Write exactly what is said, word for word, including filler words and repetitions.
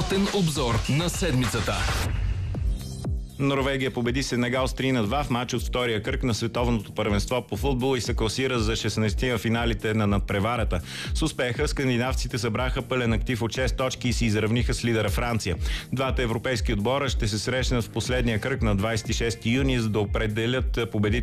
Спортен обзор на седмицата. Норвегия победи Сенегал с три на два в матч от втория кръг на световното първенство по футбол и се класира за шестнайсети финалите на надпреварата. С успеха скандинавците събраха пълен актив от шест точки и се изравниха с лидера Франция. Двата европейски отбора ще се срещнат в последния кръг на двайсет и шести юни, за да определят победителите